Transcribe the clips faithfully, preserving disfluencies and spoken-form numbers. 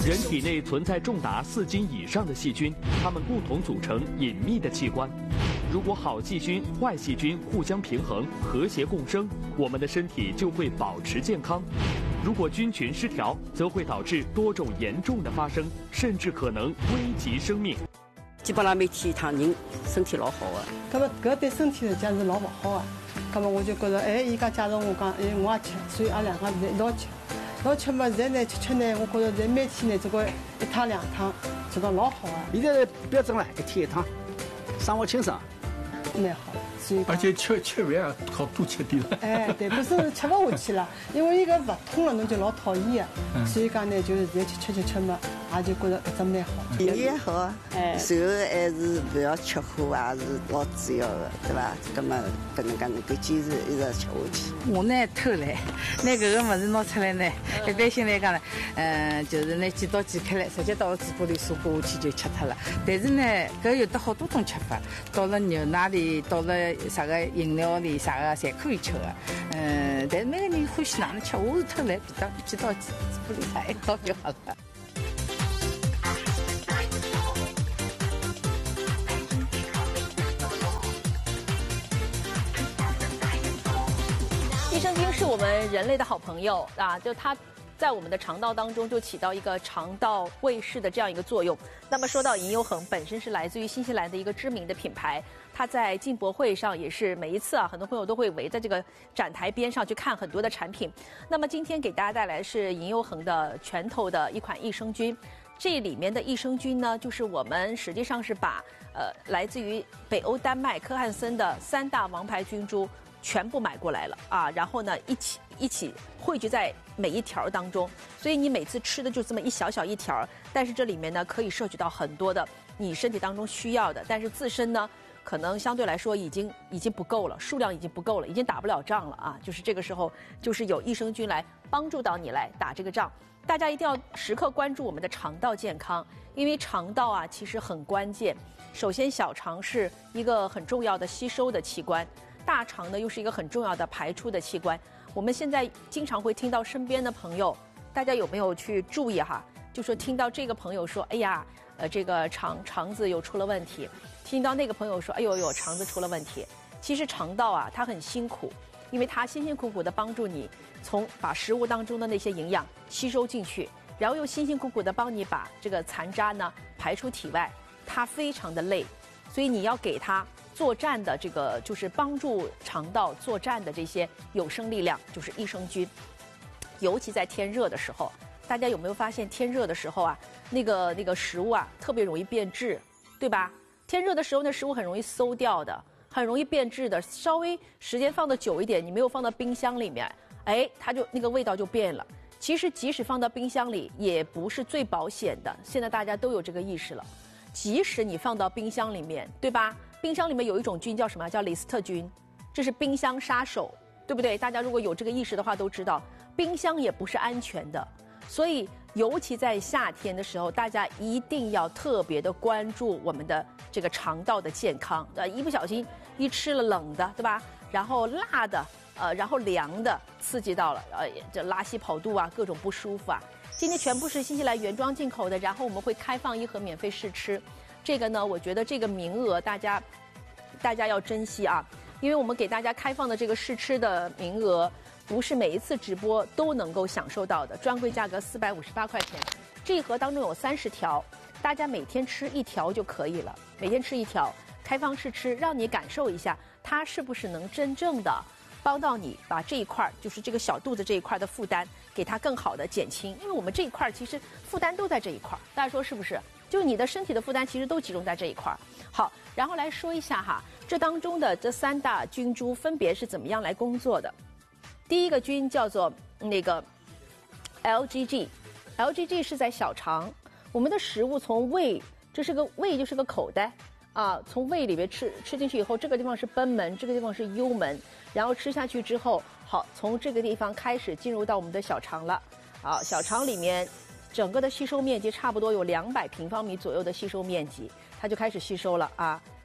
人体内存在重达四斤以上的细菌，它们共同组成隐秘的器官。如果好细菌、坏细菌互相平衡、和谐共生，我们的身体就会保持健康。如果菌群失调，则会导致多种严重的发生，甚至可能危及生命。 基本上每天一趟人，身体老好啊。 那么搿对身体实际上是老勿好啊。那么我就觉着，哎，伊讲介绍我讲，哎，我也吃，所以阿拉两家头一道吃。一道吃嘛，现在呢吃吃呢，我觉着在每天呢，这个一趟两趟，做得老好啊。 现在标准了，一天一趟，生活清爽， 蛮好。所以而且吃吃饭啊，好多吃点了。 哎，对，不是吃不下去了，因为伊个勿通了，侬就老讨厌啊。嗯、所以讲呢，就是现在去吃吃吃嘛，也就觉着搿只蛮好。 营养好，哎，随后还是不要吃火，也是老主要的，对吧？搿么搿能介能够坚持一直吃下去。 我呢偷来，拿搿个物事拿出来呢，一般性来讲呢，嗯，就是拿几刀剪开来，直接到嘴巴里嗦过下去就吃脱了。但是呢，搿有得好多种吃法，到了牛奶里，到了啥个饮料里，啥个侪可以吃的。嗯，但是每个人欢喜哪能吃，我是偷来，几刀几刀嘴巴里插一刀就好了。 益生菌是我们人类的好朋友啊，就它在我们的肠道当中就起到一个肠道卫士的这样一个作用。那么说到银优恒，本身是来自于新西兰的一个知名的品牌，它在进博会上也是每一次啊，很多朋友都会围在这个展台边上去看很多的产品。那么今天给大家带来的是银优恒的拳头的一款益生菌。这里面的益生菌呢，就是我们实际上是把呃来自于北欧丹麦科汉森的三大王牌菌株全部买过来了啊，然后呢一起一起汇聚在每一条当中，所以你每次吃的就这么一小小一条，但是这里面呢可以摄取到很多的你身体当中需要的，但是自身呢可能相对来说已经已经不够了，数量已经不够了，已经打不了仗了啊，就是这个时候就是有益生菌来帮助到你来打这个仗。大家一定要时刻关注我们的肠道健康，因为肠道啊其实很关键。首先小肠是一个很重要的吸收的器官，大肠呢又是一个很重要的排出的器官。我们现在经常会听到身边的朋友，大家有没有去注意哈？就说听到这个朋友说，哎呀，呃，这个肠肠子又出了问题；听到那个朋友说，哎呦呦，肠子出了问题。其实肠道啊，它很辛苦，因为它辛辛苦苦的帮助你从把食物当中的那些营养吸收进去，然后又辛辛苦苦的帮你把这个残渣呢排出体外，它非常的累，所以你要给它作战的这个就是帮助肠道作战的这些有生力量，就是益生菌。尤其在天热的时候，大家有没有发现天热的时候啊，那个那个食物啊特别容易变质，对吧？天热的时候，那食物很容易馊掉的，很容易变质的。稍微时间放得久一点，你没有放到冰箱里面，哎，它就那个味道就变了。其实即使放到冰箱里，也不是最保险的。现在大家都有这个意识了。即使你放到冰箱里面，对吧？冰箱里面有一种菌叫什么？叫李斯特菌，这是冰箱杀手，对不对？大家如果有这个意识的话，都知道冰箱也不是安全的。所以，尤其在夏天的时候，大家一定要特别的关注我们的这个肠道的健康。呃，一不小心一吃了冷的，对吧？然后辣的，呃，然后凉的，刺激到了，呃，这拉稀跑肚啊，各种不舒服啊。今天全部是新西兰原装进口的，然后我们会开放一盒免费试吃。这个呢，我觉得这个名额大家大家要珍惜啊，因为我们给大家开放的这个试吃的名额，不是每一次直播都能够享受到的，专柜价格四百五十八块钱。这一盒当中有三十条，大家每天吃一条就可以了，每天吃一条，开放试吃，让你感受一下它是不是能真正的帮到你把这一块，就是这个小肚子这一块的负担，给它更好的减轻。因为我们这一块其实负担都在这一块，大家说是不是？就你的身体的负担其实都集中在这一块。好，然后来说一下哈，这当中的这三大菌株分别是怎么样来工作的。第一个菌叫做那个 L G G，L G G 是在小肠，我们的食物从胃，这是个胃就是个口袋啊，从胃里面吃吃进去以后，这个地方是贲门，这个地方是幽门，然后吃下去之后，好，从这个地方开始进入到我们的小肠了。好，小肠里面整个的吸收面积差不多有两百平方米左右的吸收面积，它就开始吸收了啊。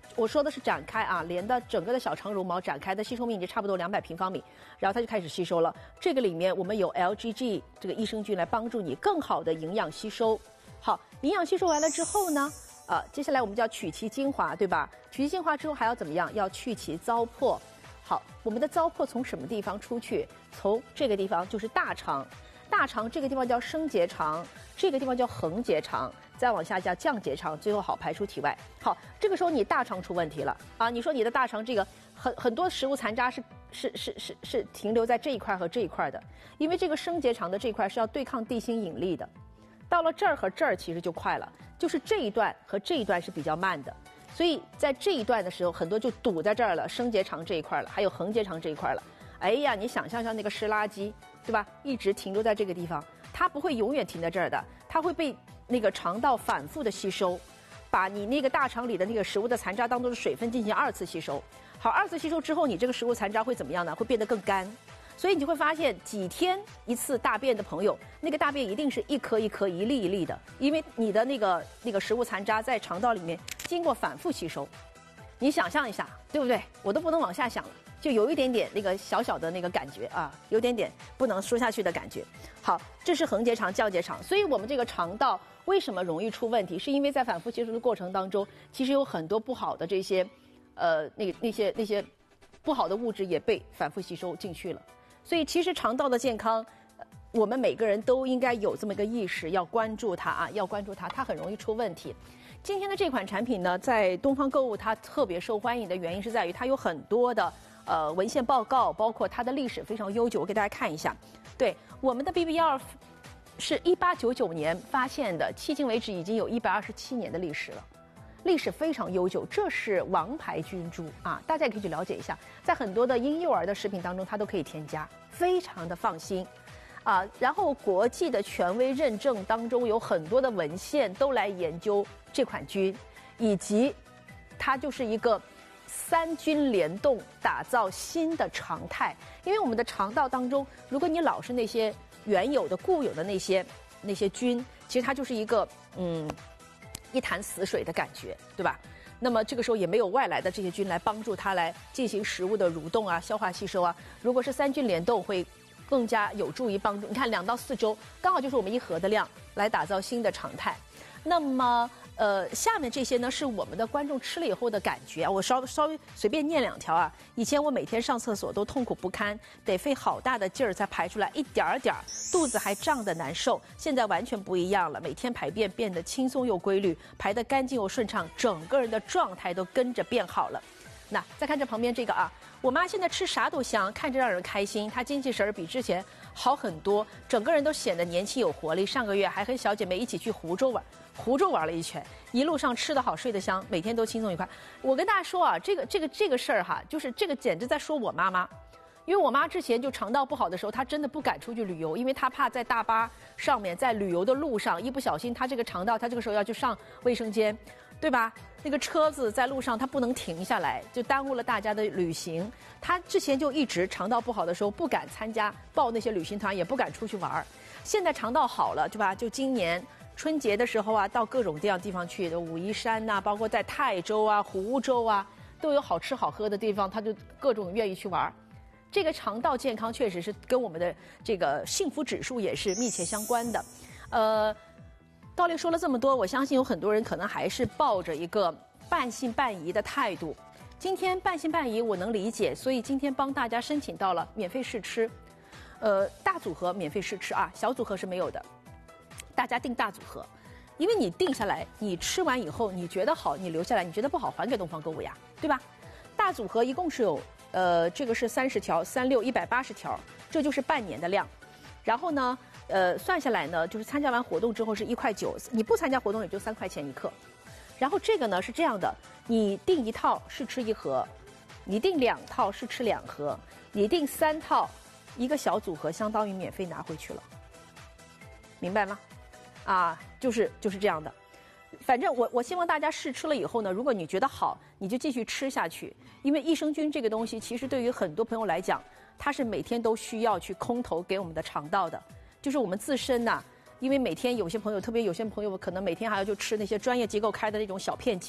我说的是展开啊，连的整个的小肠绒毛展开的吸收面积差不多两百平方米，然后它就开始吸收了。这个里面我们有 L G G 这个益生菌来帮助你更好的营养吸收。好，营养吸收完了之后呢，呃，接下来我们就要取其精华，对吧？取其精华之后还要怎么样？要去其糟粕。好，我们的糟粕从什么地方出去？从这个地方就是大肠，大肠这个地方叫升结肠，这个地方叫横结肠，再往下叫降结肠，最后好排出体外。好，这个时候你大肠出问题了啊！你说你的大肠这个很很多食物残渣是是是是是停留在这一块和这一块的，因为这个升结肠的这一块是要对抗地心引力的，到了这儿和这儿其实就快了，就是这一段和这一段是比较慢的。所以在这一段的时候，很多就堵在这儿了，升结肠这一块了，还有横结肠这一块了。哎呀，你想象一下那个湿垃圾，对吧？一直停留在这个地方，它不会永远停在这儿的，它会被那个肠道反复的吸收，把你那个大肠里的那个食物的残渣当中的水分进行二次吸收。好，二次吸收之后，你这个食物残渣会怎么样呢？会变得更干。所以你就会发现，几天一次大便的朋友，那个大便一定是一颗一颗、一粒一粒的，因为你的那个那个食物残渣在肠道里面经过反复吸收。你想象一下，对不对？我都不能往下想了，就有一点点那个小小的那个感觉啊，有点点不能说下去的感觉。好，这是横结肠、降结肠，所以我们这个肠道为什么容易出问题？是因为在反复吸收的过程当中，其实有很多不好的这些，呃，那那些那些不好的物质也被反复吸收进去了。所以其实肠道的健康，我们每个人都应该有这么一个意识，要关注它啊，要关注它，它很容易出问题。今天的这款产品呢，在东方购物它特别受欢迎的原因是在于它有很多的呃文献报告，包括它的历史非常悠久。我给大家看一下，对，我们的 B B 一二是一八九九年发现的，迄今为止已经有一百二十七年的历史了。历史非常悠久，这是王牌菌株啊，大家也可以去了解一下，在很多的婴幼儿的食品当中，它都可以添加，非常的放心，啊，然后国际的权威认证当中有很多的文献都来研究这款菌，以及它就是一个三菌联动打造新的常态，因为我们的肠道当中，如果你老是那些原有的固有的那些那些菌，其实它就是一个嗯。一潭死水的感觉，对吧？那么这个时候也没有外来的这些菌来帮助它来进行食物的蠕动啊、消化吸收啊。如果是三菌联动，会更加有助于帮助。你看，两到四周，刚好就是我们一盒的量，来打造新的常态。那么，呃，下面这些呢是我们的观众吃了以后的感觉啊。我稍稍微随便念两条啊。以前我每天上厕所都痛苦不堪，得费好大的劲儿才排出来一点儿点儿，肚子还胀得难受。现在完全不一样了，每天排便变得轻松又规律，排得干净又顺畅，整个人的状态都跟着变好了。那再看这旁边这个啊，我妈现在吃啥都香，看着让人开心，她精气神儿比之前好很多，整个人都显得年轻有活力。上个月还和小姐妹一起去湖州玩，湖州玩了一圈，一路上吃得好睡得香，每天都轻松愉快。我跟大家说啊，这个这个这个事儿哈，就是这个简直在说我妈妈。因为我妈之前就肠道不好的时候，她真的不敢出去旅游，因为她怕在大巴上面，在旅游的路上一不小心，她这个肠道，她这个时候要去上卫生间，对吧？那个车子在路上，她不能停下来，就耽误了大家的旅行。她之前就一直肠道不好的时候，不敢参加报那些旅行团，也不敢出去玩。现在肠道好了，对吧？就今年春节的时候啊，到各种这样地方去，武夷山呐、啊，包括在泰州啊、湖州啊，都有好吃好喝的地方，她就各种愿意去玩。这个肠道健康确实是跟我们的这个幸福指数也是密切相关的。呃，道理说了这么多，我相信有很多人可能还是抱着一个半信半疑的态度。今天半信半疑我能理解，所以今天帮大家申请到了免费试吃。呃，大组合免费试吃啊，小组合是没有的。大家订大组合，因为你定下来，你吃完以后你觉得好，你留下来；你觉得不好，还给东方购物呀，对吧？大组合一共是有。呃，这个是三十条，三六一百八十条，这就是半年的量。然后呢，呃，算下来呢，就是参加完活动之后是一块九，你不参加活动也就三块钱一克。然后这个呢是这样的，你订一套试吃一盒，你订两套试吃两盒，你订三套，一个小组合相当于免费拿回去了，明白吗？啊，就是就是这样的。反正我我希望大家试吃了以后呢，如果你觉得好，你就继续吃下去。因为益生菌这个东西，其实对于很多朋友来讲，它是每天都需要去空投给我们的肠道的。就是我们自身呐、啊，因为每天有些朋友，特别有些朋友可能每天还要就吃那些专业机构开的那种小片剂，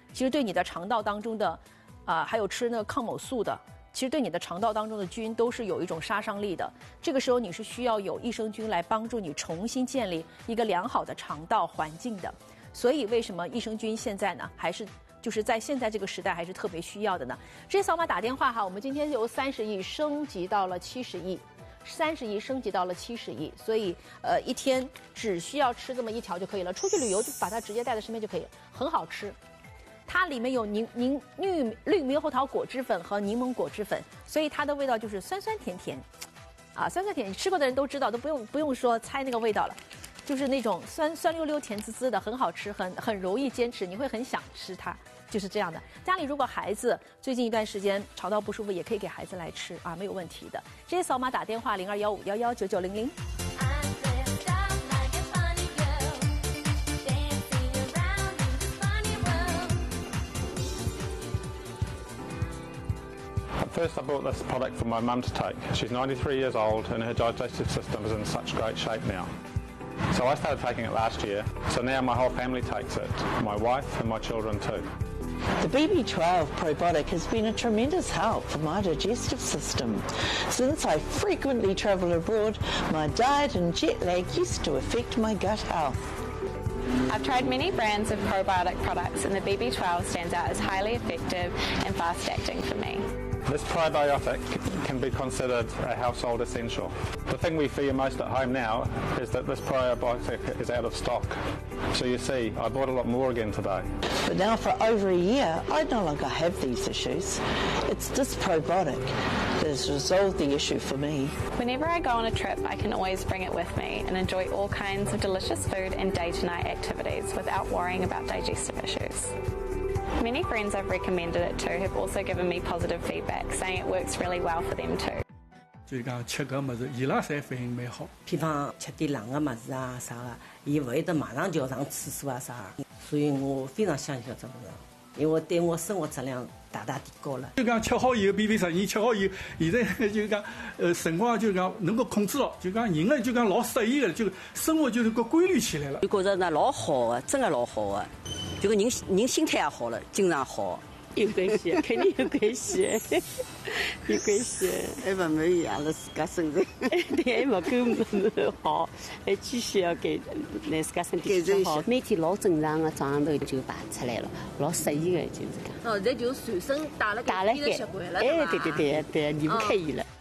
其实对你的肠道当中的，啊、呃，还有吃那个抗某素的，其实对你的肠道当中的菌都是有一种杀伤力的。这个时候你是需要有益生菌来帮助你重新建立一个良好的肠道环境的。所以为什么益生菌现在呢，还是就是在现在这个时代还是特别需要的呢？这些扫码打电话哈，我们今天由三十亿升级到了七十亿。三十亿升级到了七十亿，所以呃一天只需要吃这么一条就可以了。出去旅游就把它直接带在身边就可以了，很好吃。它里面有柠柠绿绿猕猴桃果汁粉和柠檬果汁粉，所以它的味道就是酸酸甜甜，啊酸酸甜，吃过的人都知道，都不用不用说猜那个味道了，就是那种酸酸溜溜甜滋滋的，很好吃，很很容易坚持，你会很想吃它。就是这样的，家里如果孩子最近一段时间肠道不舒服，也可以给孩子来吃啊，没有问题的。这些扫码打电话零二幺五幺幺九九零零。 First, I bought this product for my mum to take. She's ninety-three years old and her digestive system is in such great shape now. So I started taking it last year. So now my whole family takes it, my wife and my children too. The B B twelve probiotic has been a tremendous help for my digestive system. Since I frequently travel abroad, my diet and jet lag used to affect my gut health. I've tried many brands of probiotic products and the B B twelve stands out as highly effective and fast-acting for me. This probiotic can be considered a household essential. The thing we fear most at home now is that this probiotic is out of stock. So you see, I bought a lot more again today. But now for over a year, I no longer have these issues. It's this probiotic that has resolved the issue for me. Whenever I go on a trip, I can always bring it with me and enjoy all kinds of delicious food and day-to-night activities without worrying about digestive issues. Many friends I've recommended it to have also given me positive feedback, saying it works really well for them too. 就讲吃搿物事，伊拉侪反应蛮好。 比方吃点冷个物事啊啥个，伊勿会得马上就要上厕所啊啥，所以我非常相信搿只物事，因为对我生活质量大大提高了。 就讲吃好以后，比比十年吃好以后，现在就讲呃辰光就讲能够控制了，就讲人呢就讲老适意了，就生活就能够规律起来了。 就觉着呢老好个，真个老好个。这个人人心态也好了，精神好， 有关系，肯定有关系，有关系。 还不满意阿拉自家身体， 对，还没够好，还继续要给来自家身体更好。每天老正常的早上头就排出来了，老适意的就是讲。 哦，这就随身带了带了习惯了， 哎，对对对对，离不开伊了。